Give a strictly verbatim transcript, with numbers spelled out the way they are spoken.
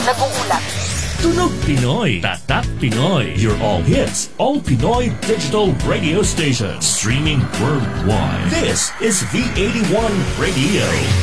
nag-uulat. Tunog Pinoy, Tatak Pinoy, your all hits, all Pinoy digital radio station, streaming worldwide. This is V eighty-one Radio.